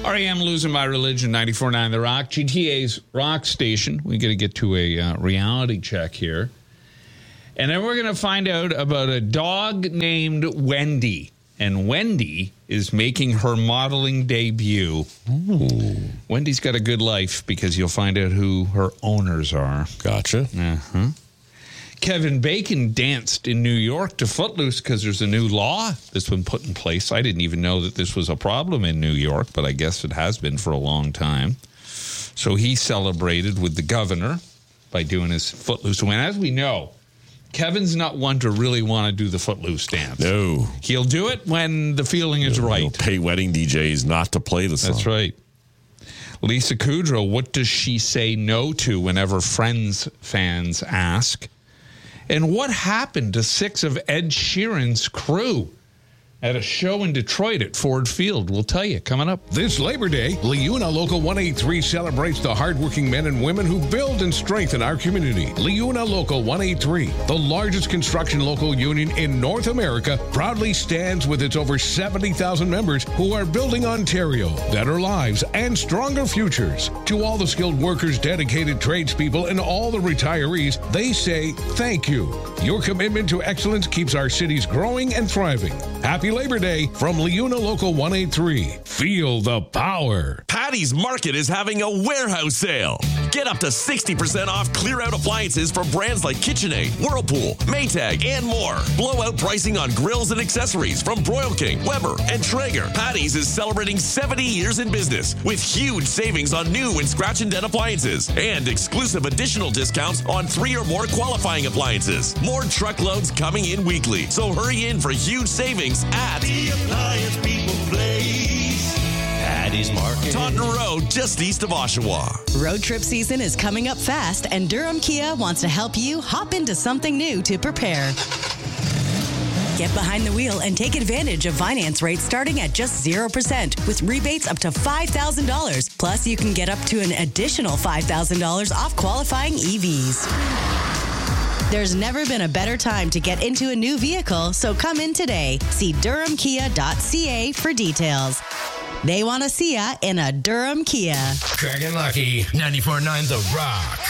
REM Losing My Religion, 94.9 The Rock, GTA's rock station. We got to get to a reality check here. And then we're going to find out about a dog named Wendy. And Wendy is making her modeling debut. Ooh. Wendy's got a good life because you'll find out who her owners are. Gotcha. Uh-huh. Kevin Bacon danced in New York to Footloose because there's a new law that's been put in place. I didn't even know that this was a problem in New York, but I guess it has been for a long time. So he celebrated with the governor by doing his Footloose. And as we know, Kevin's not one to really want to do the Footloose dance. No. He'll do it when the feeling is right. He'll pay wedding DJs not to play the song. That's right. Lisa Kudrow, what does she say no to whenever Friends fans ask? And what happened to 6 of Ed Sheeran's crew at a show in Detroit at Ford Field? We'll tell you coming up. This Labor Day, Liuna Local 183 celebrates the hardworking men and women who build and strengthen our community. Liuna Local 183, the largest construction local union in North America, proudly stands with its over 70,000 members who are building Ontario, better lives, and stronger futures. To all the skilled workers, dedicated tradespeople, and all the retirees, they say thank you. Your commitment to excellence keeps our cities growing and thriving. Happy Labor Day from Liuna Local 183. Feel the power. Patty's Market is having a warehouse sale. Get up to 60% off clear-out appliances from brands like KitchenAid, Whirlpool, Maytag, and more. Blowout pricing on grills and accessories from Broil King, Weber, and Traeger. Patty's is celebrating 70 years in business with huge savings on new and scratch and dent appliances and exclusive additional discounts on 3 or more qualifying appliances. More truckloads coming in weekly, so hurry in for huge savings at the Appliance People Place. Patty's Market. Taunton Road, just east of Oshawa. Road trip season is coming up fast, and Durham Kia wants to help you hop into something new to prepare. Get behind the wheel and take advantage of finance rates starting at just 0% with rebates up to $5,000. Plus, you can get up to an additional $5,000 off qualifying EVs. There's never been a better time to get into a new vehicle, so come in today. See DurhamKia.ca for details. They want to see ya in a Durham Kia. Craig and Lucky, 94.9 The Rock.